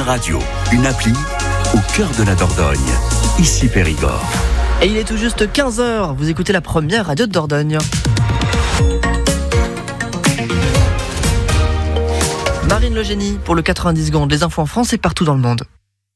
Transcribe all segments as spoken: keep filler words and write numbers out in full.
radio, une appli au cœur de la Dordogne. Ici Périgord. Et il est tout juste quinze heures, vous écoutez la première radio de Dordogne. Marine Le Génie pour le quatre-vingt-dix secondes, les infos en France et partout dans le monde.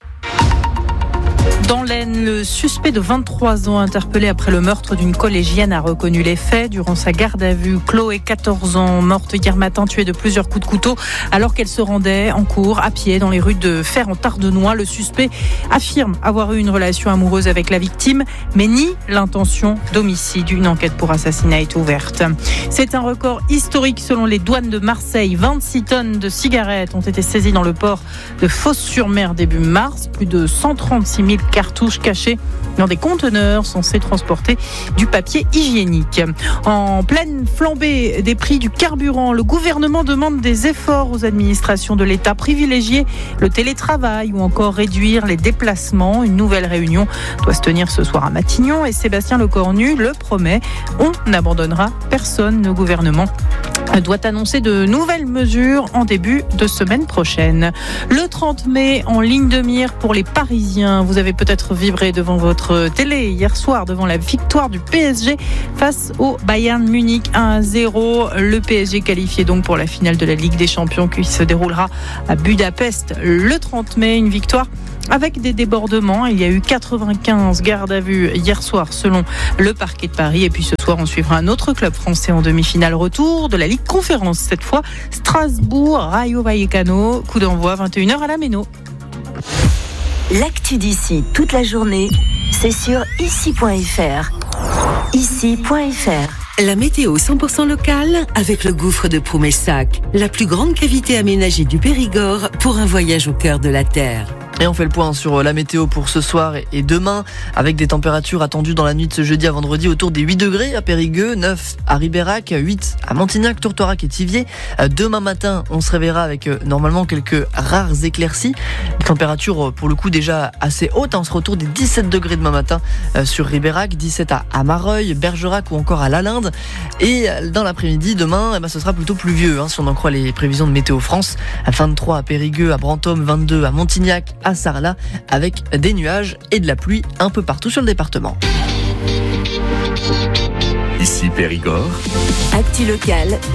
Dans l'Aisne, le suspect de vingt-trois ans interpellé après le meurtre d'une collégienne a reconnu les faits. Durant sa garde à vue, Chloé, quatorze ans, morte hier matin, tuée de plusieurs coups de couteau alors qu'elle se rendait en cours à pied dans les rues de Fer en Tardenois. Le suspect affirme avoir eu une relation amoureuse avec la victime, mais nie l'intention d'homicide. Une enquête pour assassinat est ouverte. C'est un record historique selon les douanes de Marseille. vingt-six tonnes de cigarettes ont été saisies dans le port de Fos-sur-Mer début mars. Plus de cent trente-six mille cartouches cachées dans des conteneurs censés transporter du papier hygiénique. En pleine flambée des prix du carburant, le gouvernement demande des efforts aux administrations de l'État, privilégier le télétravail ou encore réduire les déplacements. Une nouvelle réunion doit se tenir ce soir à Matignon et Sébastien Lecornu le promet. On n'abandonnera personne. Le gouvernement doit annoncer de nouvelles mesures en début de semaine prochaine. Le trente mai, en ligne de mire pour les Parisiens. Vous avez peut-être vibré devant votre télé hier soir devant la victoire du P S G face au Bayern Munich un à zéro. Le P S G qualifié donc pour la finale de la Ligue des Champions qui se déroulera à Budapest le trente mai. Une victoire avec des débordements. Il y a eu quatre-vingt-quinze gardes à vue hier soir selon le parquet de Paris. Et puis ce soir, on suivra un autre club français en demi-finale retour de la Ligue Conférence. Cette fois, Strasbourg, Rayo Vallecano. Coup d'envoi vingt et une heures à la Méno. L'actu d'ici toute la journée, c'est sur ici point f r. ici point f r. La météo cent pour cent locale avec le gouffre de Promessac, la plus grande cavité aménagée du Périgord pour un voyage au cœur de la terre. Et on fait le point sur la météo pour ce soir et demain, avec des températures attendues dans la nuit de ce jeudi à vendredi autour des huit degrés à Périgueux, neuf à Ribérac, huit à Montignac, Tourtoirac et Thiviers. Demain matin, on se réveillera avec normalement quelques rares éclaircies. Les températures pour le coup déjà assez hautes, on sera autour des dix-sept degrés demain matin sur Ribérac, dix-sept à Mareuil, Bergerac ou encore à Lalinde. Et dans l'après-midi, demain, eh ben, ce sera plutôt pluvieux, hein, si on en croit les prévisions de Météo France. vingt-trois à Périgueux, à Brantôme, vingt-deux à Montignac, à Sarlat, avec des nuages et de la pluie un peu partout sur le département. Ici Périgord. Actu locale,